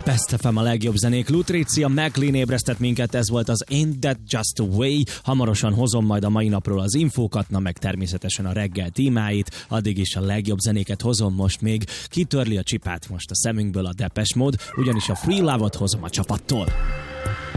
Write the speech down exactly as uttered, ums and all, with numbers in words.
Best ef em a legjobb zenék. Lutricia McLean ébresztett minket, ez volt az Ain't That Just a Way. Hamarosan hozom majd a mai napról az infókat, na meg természetesen a reggel témáit. Addig is a legjobb zenéket hozom most még. Kitörli a csipát most a szemünkből a Depeche Mode, ugyanis a Free Love-ot hozom a csapattól.